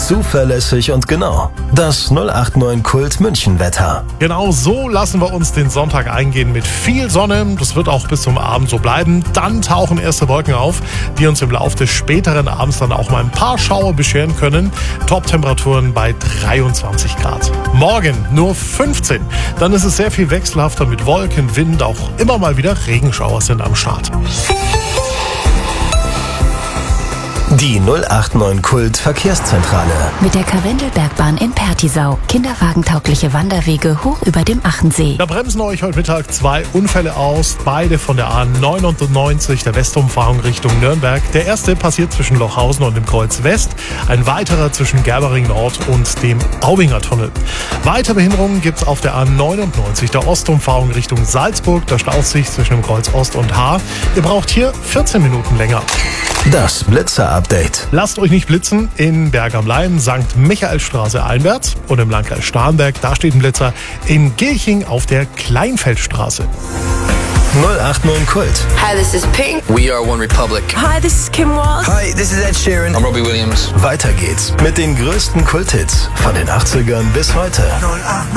zuverlässig und genau. Das 089 Kult München Wetter. Genau so lassen wir uns den Sonntag eingehen mit viel Sonne. Das wird auch bis zum Abend so bleiben. Dann tauchen erste Wolken auf, die uns im Laufe des späteren Abends dann auch mal ein paar Schauer bescheren können. Top-Temperaturen bei 23 Grad. Morgen nur 15. Dann ist es sehr viel wechselhafter mit Wolken, Wind, auch immer mal wieder Regenschauer sind am Start. Die 089 Kult Verkehrszentrale. Mit der Karwendelbergbahn in Pertisau. Kinderwagentaugliche Wanderwege hoch über dem Achensee. Da bremsen euch heute Mittag 2 Unfälle aus, beide von der A99, der Westumfahrung Richtung Nürnberg. Der erste passiert zwischen Lochhausen und dem Kreuz West, ein weiterer zwischen Gerbering Nord und dem Aubinger Tunnel. Weitere Behinderungen gibt es auf der A99, der Ostumfahrung Richtung Salzburg. Da staut sich zwischen dem Kreuz Ost und Haar. Ihr braucht hier 14 Minuten länger. Das Blitzer-Update. Lasst euch nicht blitzen in Berg am Laim, St. Michaelsstraße einwärts und im Landkreis Starnberg. Da steht ein Blitzer in Gilching auf der Kleinfeldstraße. 089 Kult. Hi, this is Pink. We are One Republic. Hi, this is Kim Walsh. Hi, this is Ed Sheeran. I'm Robbie Williams. Weiter geht's mit den größten Kulthits von den 80ern bis heute. 089